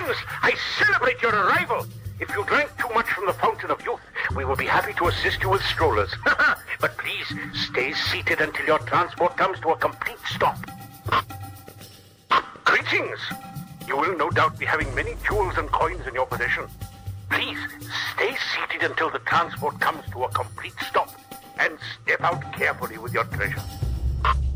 Greetings! I celebrate your arrival. If you drank too much from the Fountain of Youth, we will be happy to assist you with strollers. But please, stay seated until your transport comes to a complete stop. Greetings! You will no doubt be having many jewels and coins in your possession. Please, stay seated until the transport comes to a complete stop and step out carefully with your treasure.